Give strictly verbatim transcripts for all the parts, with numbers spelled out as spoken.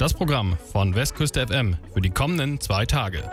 Das Programm von Westküste F M für die kommenden zwei Tage.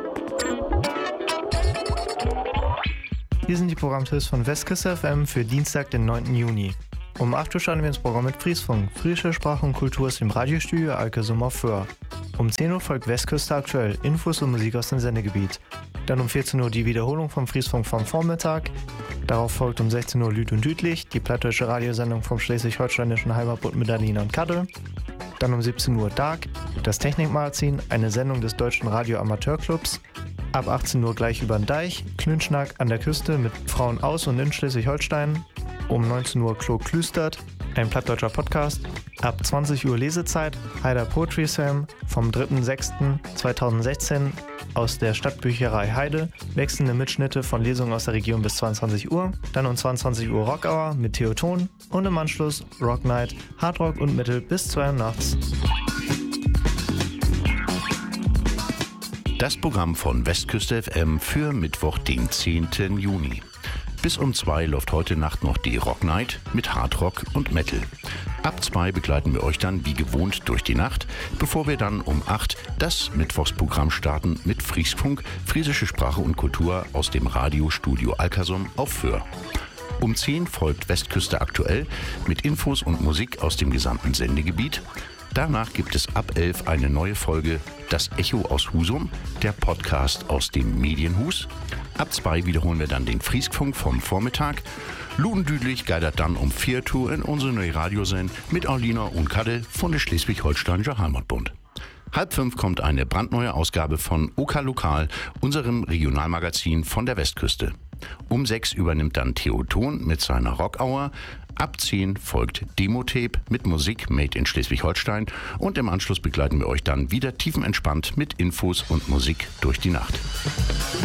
Hier sind die Programmtipps von Westküste F M für Dienstag, den neunten Juni. Um acht Uhr starten wir ins Programm mit Friesfunk, frische Sprache und Kultur aus dem Radiostudio Alkersum auf Föhr. Um zehn Uhr folgt Westküste aktuell, Infos und Musik aus dem Sendegebiet. Dann um vierzehn Uhr die Wiederholung vom Friesfunk vom Vormittag. Darauf folgt um sechzehn Uhr Lüd und Düdlich, die plattdeutsche Radiosendung vom schleswig-holsteinischen Heimatbund mit Alina und Kadel. Dann um siebzehn Uhr Dark, das Technikmagazin, eine Sendung des Deutschen Radio-Amateurclubs. Ab achtzehn Uhr gleich über den Deich, Klünschnack an der Küste mit Frauen aus und in Schleswig-Holstein. Um neunzehn Uhr Klo Klüstert, ein plattdeutscher Podcast. Ab zwanzig Uhr Lesezeit, Haider Poetry Slam vom dritter sechster zweitausendsechzehn aus der Stadtbücherei Heide. Wechselnde Mitschnitte von Lesungen aus der Region bis zweiundzwanzig Uhr. Dann um zweiundzwanzig Uhr Rock Hour mit Theoton und im Anschluss Rock Night, Hardrock und Metal bis zwei Uhr nachts. Das Programm von Westküste F M für Mittwoch, den zehnten Juni. Bis um zwei läuft heute Nacht noch die Rock Night mit Hardrock und Metal. Ab zwei begleiten wir euch dann wie gewohnt durch die Nacht, bevor wir dann um acht das Mittwochsprogramm starten mit Friesfunk, friesische Sprache und Kultur aus dem Radiostudio Alkersum auf Föhr. Um zehn folgt Westküste aktuell mit Infos und Musik aus dem gesamten Sendegebiet. Danach gibt es ab elf eine neue Folge Das Echo aus Husum, der Podcast aus dem Medienhus. Ab zwei wiederholen wir dann den Friesfunk vom Vormittag. Ludendüdlich geidert dann um vier Uhr in unsere neue Radiosendung mit Alina und Kadel von der Schleswig-Holsteinische Heimatbund. Halb fünf kommt eine brandneue Ausgabe von OK Lokal, unserem Regionalmagazin von der Westküste. Um sechs übernimmt dann Theoton mit seiner Rock-Hour. Ab zehn folgt Demo-Tape mit Musik made in Schleswig-Holstein und im Anschluss begleiten wir euch dann wieder tiefenentspannt mit Infos und Musik durch die Nacht.